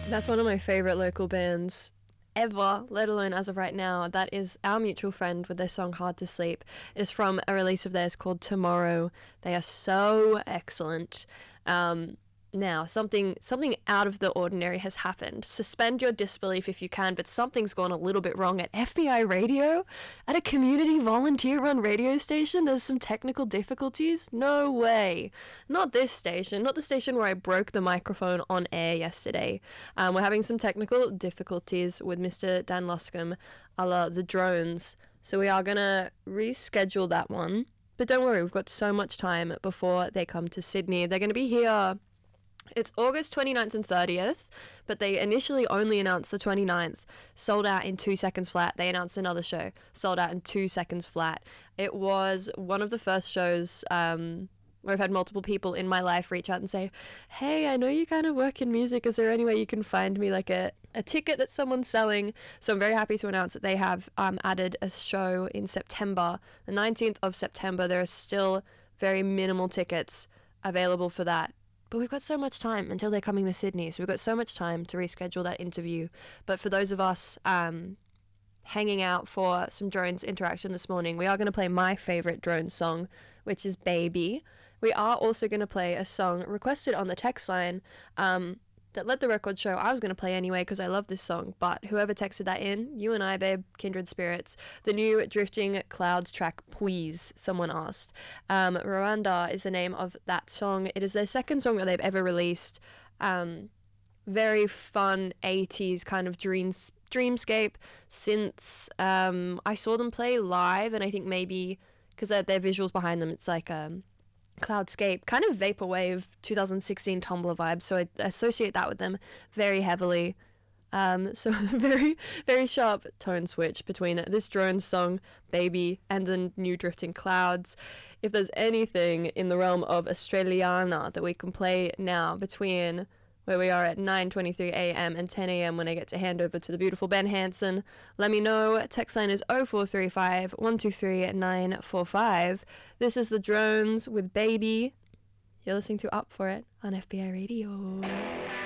That's one of my favourite local bands ever, let alone as of right now. That is Our Mutual Friend with their song Hard to Sleep. It is from a release of theirs called Tomorrow. They are so excellent. Now, something out of the ordinary has happened. Suspend your disbelief if you can, but something's gone a little bit wrong at FBI Radio, at a community volunteer-run radio station. There's some technical difficulties. No way. Not this station. Not the station where I broke the microphone on air yesterday. We're having some technical difficulties with Mr. Dan Luscombe, a la the drones. So we are gonna reschedule that one. But don't worry, we've got so much time before they come to Sydney. They're going to be here. It's August 29th and 30th, but they initially only announced the 29th, sold out in 2 seconds flat. They announced another show, sold out in 2 seconds flat. It was one of the first shows where I've had multiple people in my life reach out and say, hey, I know you kind of work in music. Is there any way you can find me like a ticket that someone's selling? So I'm very happy to announce that they have added a show in September, the 19th of September. There are still very minimal tickets available for that. But we've got so much time until they're coming to Sydney, so we've got so much time to reschedule that interview. But for those of us hanging out for some Drones interaction this morning, we are going to play my favourite Drones song, which is Baby. We are also going to play a song requested on the text line that Let the Record Show I was going to play anyway because I love this song, but whoever texted that in, you and I, babe, kindred spirits, the new Drifting Clouds track, Please, someone asked. Rwanda is the name of that song. It is their second song that they've ever released. Very fun 80s kind of dreamscape synths. I saw them play live, and I think maybe because their visuals behind them, it's like cloudscape, kind of vaporwave 2016 Tumblr vibe, so I associate that with them very heavily. So very, very sharp tone switch between this Drones song, Baby, and the new Drifting Clouds. If there's anything in the realm of Australiana that we can play now between where we are at 9:23 a.m. and 10 a.m. when I get to hand over to the beautiful Ben Hansen, let me know. Text line is 0435 123 945. This is the Drones with Baby. You're listening to Up For It on FBI Radio.